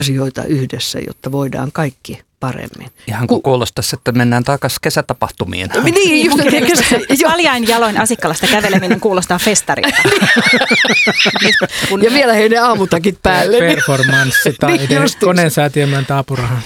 asioita yhdessä, jotta voidaan kaikki paremmin. Ihan kun kuulostaisi, että mennään takaisin kesätapahtumiin. Niin, just Paljain jaloin Asikkalasta käveleminen kuulostaa festarilta. Ja vielä heidän aamutakit päälle. Performanssi tai koneen säätiö myöntää apurahan.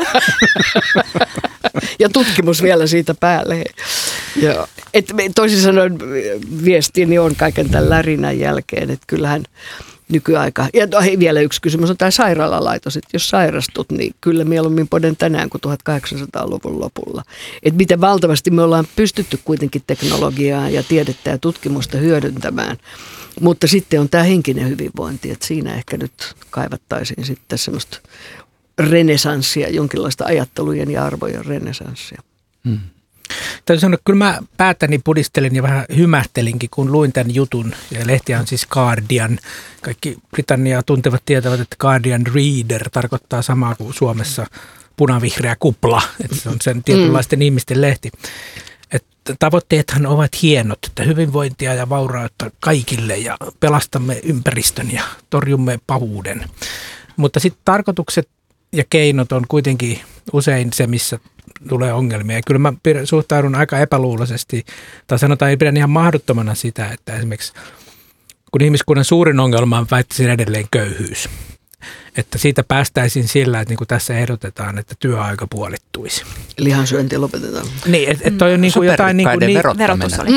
Ja tutkimus vielä siitä päälle. Joo. Toisin sanoen viestini on kaiken tämän lärinän jälkeen, että kyllähän nykyaika. Ja vielä yksi kysymys on tämä sairaalalaitos, että jos sairastut, niin kyllä mieluummin poden tänään kuin 1800-luvun lopulla. Että miten valtavasti me ollaan pystytty kuitenkin teknologiaa ja tiedettä ja tutkimusta hyödyntämään. Mutta sitten on tämä henkinen hyvinvointi, että siinä ehkä nyt kaivattaisiin sitten semmoista renesanssia, jonkinlaista ajattelujen ja arvojen renesanssia. Täytyy sanoa, että kyllä mä päätäni pudistelin ja vähän hymähtelinkin, kun luin tämän jutun. Ja lehtiä on siis Guardian. Kaikki Britanniaa tuntevat tietävät, että Guardian Reader tarkoittaa samaa kuin Suomessa punavihreä kupla. Että se on sen tietynlaisten ihmisten lehti. Että tavoitteethan ovat hienot, että hyvinvointia ja vaurautta kaikille ja pelastamme ympäristön ja torjumme pahuuden. Mutta sitten tarkoitukset ja keinot on kuitenkin usein se, missä tulee ongelmia. Ja kyllä mä suhtaudun aika epäluuloisesti, tai sanotaan, pidän ihan mahdottomana sitä, että esimerkiksi kun ihmiskunnan suurin ongelma on väittäisin edelleen köyhyys. Että siitä päästäisiin sillä, että niin kuin tässä ehdotetaan, että työaika puolittuisi. Lihansyönti lopetetaan. Niin, että toi on niin kuin jotain niin kuin verotus oli.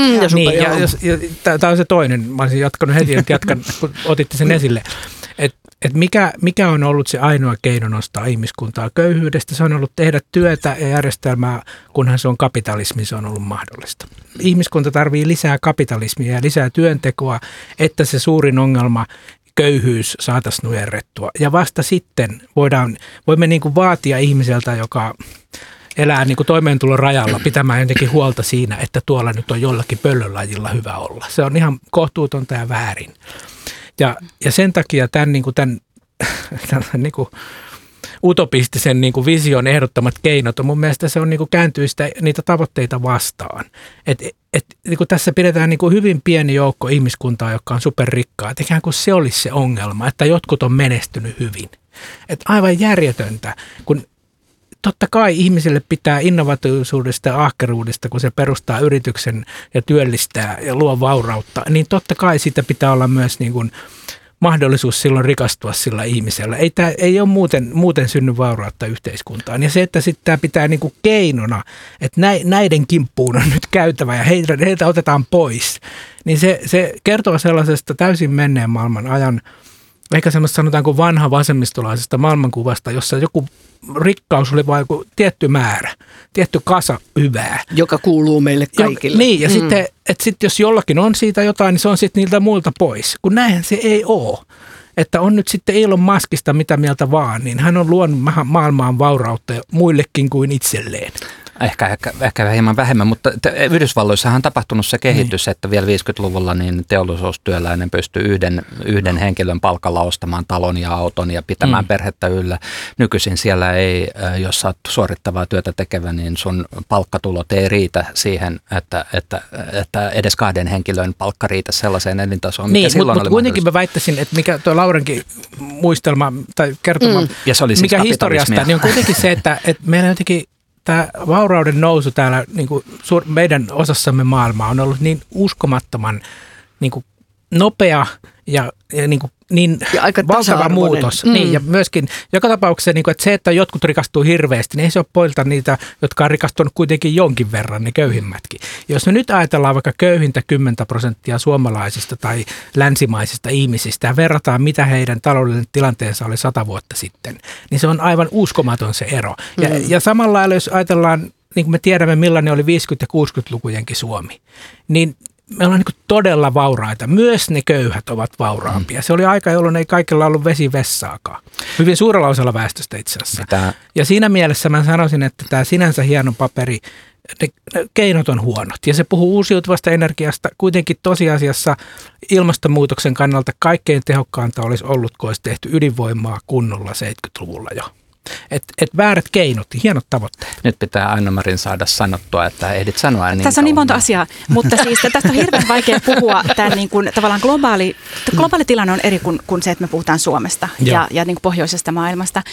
Tämä on se toinen. Mä olisin jatkanut heti, että kun otitte sen esille. Että mikä on ollut se ainoa keino nostaa ihmiskuntaa köyhyydestä? Se on ollut tehdä työtä ja järjestelmää, kunhan se on kapitalismi, se on ollut mahdollista. Ihmiskunta tarvitsee lisää kapitalismia ja lisää työntekoa, että se suurin ongelma, köyhyys, saataisiin nujerrettua. Ja vasta sitten voimme niin kuin vaatia ihmiseltä, joka elää niin kuin toimeentulon rajalla, pitämään jotenkin huolta siinä, että tuolla nyt on jollakin pöllönlajilla hyvä olla. Se on ihan kohtuutonta ja väärin. Ja sen takia tämän niin kuin utopistisen niin kuin vision ehdottamat keinot on mun mielestä se on niin kuin kääntyy niitä tavoitteita vastaan. Niin kuin tässä pidetään niin kuin hyvin pieni joukko ihmiskuntaa, joka on superrikkaa. Et ikään kuin se olisi se ongelma, että jotkut on menestynyt hyvin. Et aivan järjetöntä, kun totta kai ihmisille pitää innovatiivisuudesta ja ahkeruudesta, kun se perustaa yrityksen ja työllistää ja luo vaurautta, niin totta kai siitä pitää olla myös niin kuin mahdollisuus silloin rikastua sillä ihmisellä. Ei ole muuten synny vaurautta yhteiskuntaan. Ja se, että sitten tämä pitää niin kuin keinona, että näiden kimppuun on nyt käytävä ja heiltä otetaan pois, niin se kertoo sellaisesta täysin menneen maailman ajan, ehkä semmoista sanotaanko vanha vasemmistolaisesta maailmankuvasta, jossa joku rikkaus oli vain joku tietty määrä, tietty kasa hyvää. Joka kuuluu meille kaikille. Niin, ja sitten, jos jollakin on siitä jotain, niin se on sitten niiltä muilta pois. Kun näinhän se ei ole. Että on nyt sitten Elon Muskista mitä mieltä vaan, niin hän on luonut maailmaan vaurautta muillekin kuin itselleen. Ehkä hieman vähemmän, mutta Yhdysvalloissahan on tapahtunut se kehitys, että vielä 50-luvulla niin teollisuustyöläinen pystyy yhden henkilön palkalla ostamaan talon ja auton ja pitämään perhettä yllä. Nykyisin siellä ei, jos sä oot suorittavaa työtä tekevä, niin sun palkkatulot ei riitä siihen, että edes 2 henkilön palkka riitä sellaiseen elintasoon, mikä silloin oli kuitenkin mä väittäisin, että mikä tuo Laurenkin muistelma tai kertoma, mikä historiasta, niin on kuitenkin se, että meillä jotenkin tämä vaurauden nousu täällä niin kuin meidän osassamme maailmaa on ollut niin uskomattoman niin kuin nopea ja niin aika valtava muutos. Niin, ja myöskin joka tapauksessa, niin kuin, että se, että jotkut rikastuu hirveästi, niin ei se ole poilta niitä, jotka on rikastunut kuitenkin jonkin verran, ne köyhimmätkin. Jos me nyt ajatellaan vaikka köyhintä 10% suomalaisista tai länsimaisista ihmisistä ja verrataan, mitä heidän taloudellinen tilanteensa oli 100 vuotta sitten, niin se on aivan uskomaton se ero. Ja samalla lailla, jos ajatellaan, niin kuin me tiedämme, millainen oli 50- ja 60-lukujenkin Suomi, niin me ollaan niin todella vauraita. Myös ne köyhät ovat vauraampia. Se oli aika, jolloin ei kaikilla ollut vesivessaakaan. Hyvin suurella osalla väestöstä itse asiassa. Ja siinä mielessä mä sanoisin, että tämä sinänsä hieno paperi, ne keinot on huonot. Ja se puhuu uusiutuvasta energiasta. Kuitenkin tosiasiassa ilmastonmuutoksen kannalta kaikkein tehokkainta olisi ollut, kun olisi tehty ydinvoimaa kunnolla 70-luvulla jo. Et väärät keinot, hienot tavoitteet. Nyt pitää Aino-Marin saada sanottua, että ehdit sanoa niin. Tässä on niin monta asiaa, mutta siis tästä on hirveän vaikea puhua. Tämä niin kuin, tavallaan globaali tilanne on eri kuin se, että me puhutaan Suomesta ja niin kuin pohjoisesta maailmasta.